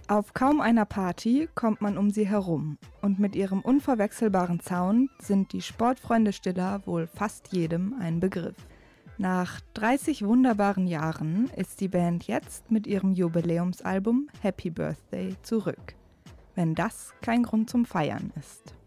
Auf kaum einer Party kommt man um sie herum und mit ihrem unverwechselbaren Sound sind die Sportfreunde Stiller wohl fast jedem ein Begriff. Nach 30 wunderbaren Jahren ist die Band jetzt mit ihrem Jubiläumsalbum Happy Birthday zurück. Wenn das kein Grund zum Feiern ist.